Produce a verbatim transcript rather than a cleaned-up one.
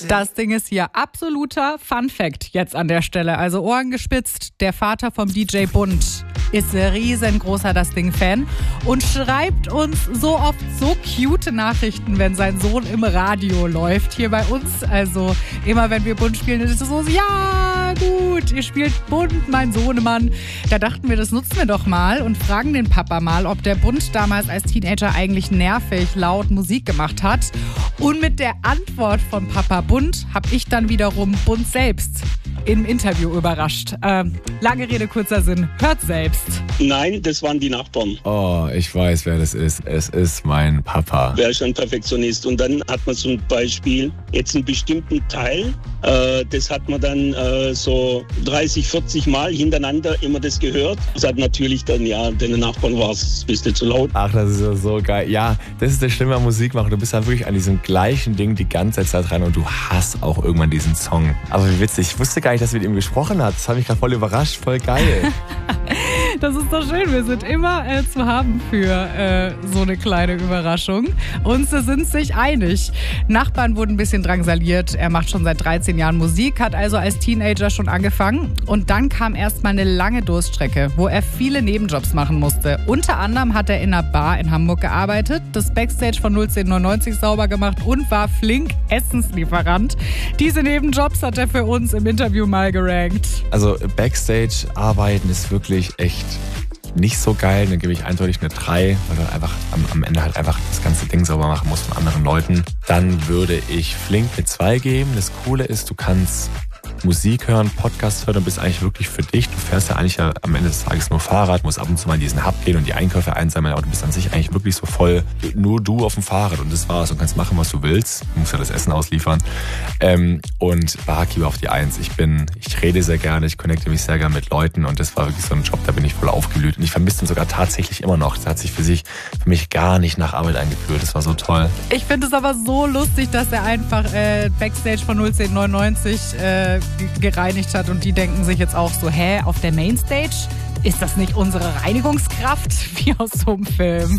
Das Ding ist hier absoluter Fun-Fact jetzt an der Stelle. Also Ohren gespitzt, der Vater vom D J Bund ist riesengroßer Das Ding-Fan und schreibt uns so oft so cute Nachrichten, wenn sein Sohn im Radio läuft hier bei uns. Also immer wenn wir Bund spielen, ist es so, ja gut, ihr spielt Bund, mein Sohnemann. Da dachten wir, das nutzen wir doch mal und fragen den Papa mal, ob der Bund damals als Teenager eigentlich nervig laut Musik gemacht hat. Und mit der Antwort von Papa Bund habe ich dann wiederum Bund selbst im Interview überrascht. Ähm, lange Rede, kurzer Sinn. Hört selbst. Nein, das waren die Nachbarn. Oh, ich weiß, wer das ist. Es ist mein Papa. Wer ist ein Perfektionist? Und dann hat man zum Beispiel jetzt einen bestimmten Teil, äh, das hat man dann äh, so dreißig, vierzig Mal hintereinander immer das gehört. Das hat natürlich dann, ja, den Nachbarn war es ein bisschen zu laut. Ach, das ist ja so geil. Ja, das ist das Schlimme am Musik machen. Du bist halt wirklich an diesem gleichen Ding die ganze Zeit dran und du hast auch irgendwann diesen Song. Aber wie witzig. Ich wusste gar nicht, dass wir mit ihm gesprochen hat. Das hat mich gerade voll überrascht. Voll geil. Das ist doch schön. Wir sind immer äh, zu haben für äh, so eine kleine Überraschung. Und sie sind sich einig. Nachbarn wurden ein bisschen drangsaliert. Er macht schon seit dreizehn Jahren Musik, hat also als Teenager schon angefangen. Und dann kam erstmal eine lange Durststrecke, wo er viele Nebenjobs machen musste. Unter anderem hat er in einer Bar in Hamburg gearbeitet, das Backstage von null zehn neunundneunzig sauber gemacht und war flink Essenslieferant. Diese Nebenjobs hat er für uns im Interview mal gerankt. Also Backstage arbeiten ist wirklich echt nicht so geil. Dann gebe ich eindeutig eine drei, weil du einfach am, am Ende halt einfach das ganze Ding sauber machen musst von anderen Leuten. Dann würde ich flink eine zwei geben. Das Coole ist, du kannst Musik hören, Podcast hören und bist eigentlich wirklich für dich. Du fährst ja eigentlich ja am Ende des Tages nur Fahrrad, musst ab und zu mal in diesen Hub gehen und die Einkäufe einsammeln, aber du bist an sich eigentlich wirklich so voll nur du auf dem Fahrrad und das war's und kannst machen, was du willst. Du musst ja das Essen ausliefern. Ähm, und Barkeeper auf die Eins. Ich bin, ich rede sehr gerne, ich connecte mich sehr gerne mit Leuten und das war wirklich so ein Job, da bin ich voll aufgeblüht und ich vermisse den sogar tatsächlich immer noch. Das hat sich für sich, für mich gar nicht nach Arbeit eingeführt. Das war so toll. Ich finde es aber so lustig, dass er einfach äh, Backstage von null zehn neunundneunzig äh, gereinigt hat und die denken sich jetzt auch so, hä, auf der Mainstage? Ist das nicht unsere Reinigungskraft? Wie aus so einem Film.